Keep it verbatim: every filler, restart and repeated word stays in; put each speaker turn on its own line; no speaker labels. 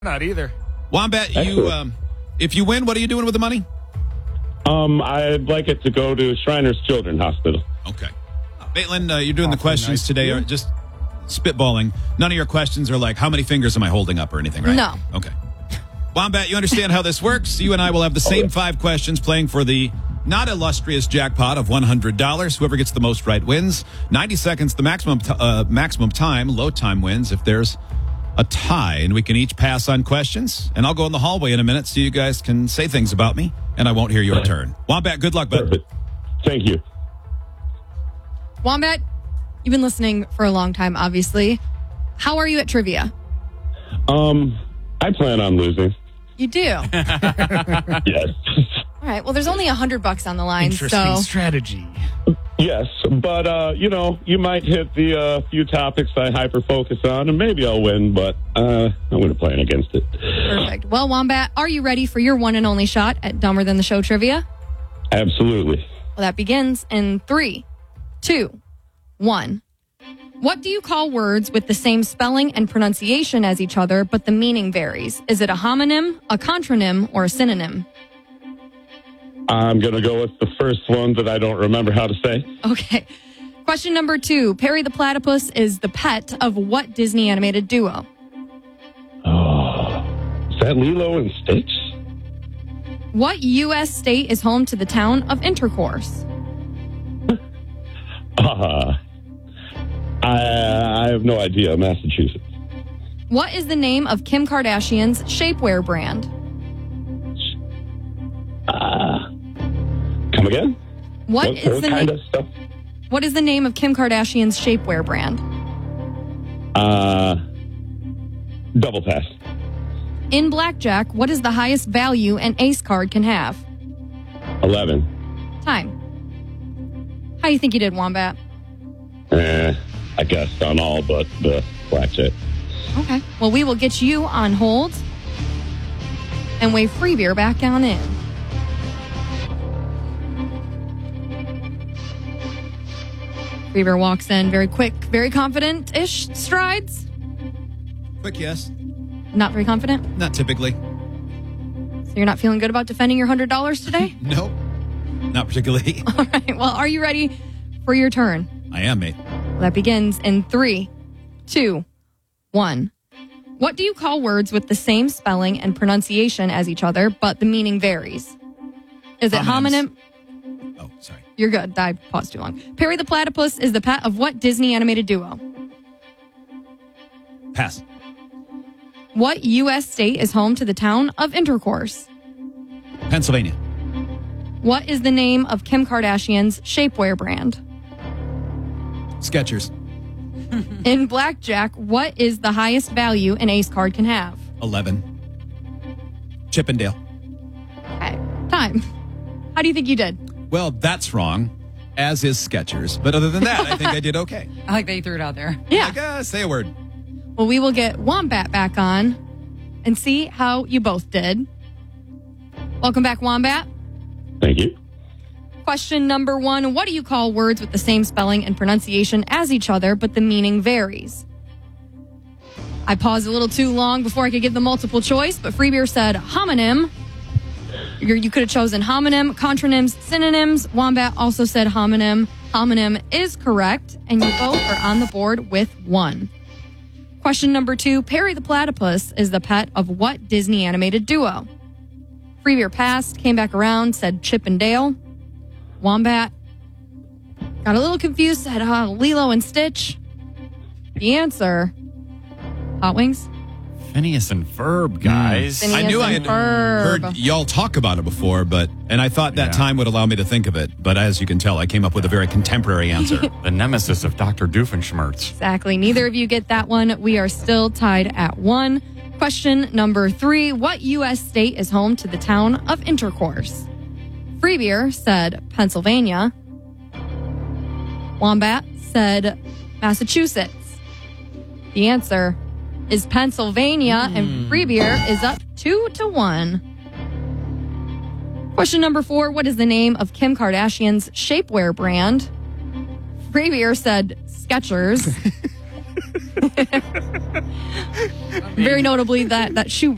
Not either.
Wombat, you, um, if you win, what are you doing with the money?
Um, I'd like it to go to Shriners Children's Hospital.
Okay. Maitland, uh, you're doing the
Awfully
questions
nice
today.
of
Are
you.
just spitballing. None of your questions are like, how many fingers am I holding up or anything, right?
No.
Okay. Wombat, you understand how this works. You and I will have the same five questions playing for the not illustrious jackpot of one hundred dollars. Whoever gets the most right wins. ninety seconds, the maximum t- uh, maximum time. Low time wins if there's a tie. And we can each pass on questions. And I'll go in the hallway in a minute so you guys can say things about me, and I won't hear your turn. Wombat, good luck, bud.
Perfect. Thank you.
Wombat, you've been listening for a long time, obviously. How are you at trivia?
Um, I plan on losing.
You do. All
Yes.
right. Well, there's only a hundred bucks on the line,
Interesting
so
strategy.
Yes, but, uh, you know, you might hit the uh, few topics I hyper-focus on, and maybe I'll win, but uh, I'm going to plan against it.
perfect. Well, Wombat, are you ready for your one and only shot at Dumber Than the Show trivia?
Absolutely.
Well, that begins in three, two, one. What do you call words with the same spelling and pronunciation as each other, but the meaning varies? Is it a homonym, a contronym, or a synonym?
I'm going to go with the first one that I don't remember how to say.
Okay. Question number two. Perry the Platypus is the pet of what Disney animated duo?
Oh, is that Lilo and Stitch?
What U S state is home to the town of Intercourse?
Uh, I, I have no idea. Massachusetts.
What is the name of Kim Kardashian's shapewear brand?
Uh, come again?
What
What,
is
what
the
kind
na-
of stuff?
What is the name of Kim Kardashian's shapewear brand?
Uh, double pass.
In blackjack, what is the highest value an ace card can have?
eleven.
Time. How do you think you did, Wombat?
Eh, I guessed on all but the blackjack.
Okay. Well, we will get you on hold and wave free beer back on in. Free beer walks in very quick, very confident-ish strides.
Quick yes.
Not very confident.
Not typically.
So you're not feeling good about defending your one hundred dollars today?
Nope. Not particularly.
All right. Well, are you ready for your turn?
I am, mate.
That begins in three, two, one. What do you call words with the same spelling and pronunciation as each other, but the meaning varies? Is it
Homonyms.
homonym?
Oh, sorry.
You're good. I paused too long. Perry the Platypus is the pet of what Disney animated duo?
Pass.
What U S state is home to the town of Intercourse?
Pennsylvania.
What is the name of Kim Kardashian's shapewear brand?
Skechers.
In blackjack, what is the highest value an ace card can have?
eleven. Chippendale.
Okay. Time. How do you think you did?
Well, that's wrong, as is Skechers. But other than that, I think I did okay.
I like that you threw it out there.
Yeah.
Like, uh, say a word.
Well, we will get Wombat back on and see how you both did. Welcome back, Wombat.
Thank you.
Question number one. What do you call words with the same spelling and pronunciation as each other, but the meaning varies? I paused a little too long before I could give the multiple choice, but Freebeer said homonym. You're, you could have chosen homonym, contronyms, synonyms. Wombat also said homonym. Homonym is correct, and you both are on the board with one. Question number two. Perry the Platypus is the pet of what Disney animated duo? Freebeer passed, came back around, said Chip and Dale. Wombat got a little confused, said uh, Lilo and Stitch. The answer, Hot Wings.
Phineas and Ferb, guys.
Phineas
I knew I
and
had
Ferb.
heard y'all talk about it before, but and I thought that
Yeah.
time would allow me to think of it. But as you can tell, I came up with a very contemporary answer.
The nemesis of Doctor Doofenshmirtz.
Exactly. Neither of you get that one. We are still tied at one. Question number three. What U S state is home to the town of Intercourse? Freebeer said Pennsylvania. Wombat said Massachusetts. The answer is Pennsylvania, and Freebeer is up two to one. Question number four. What is the name of Kim Kardashian's shapewear brand? Freebeer said Skechers. Very notably, that, that shoe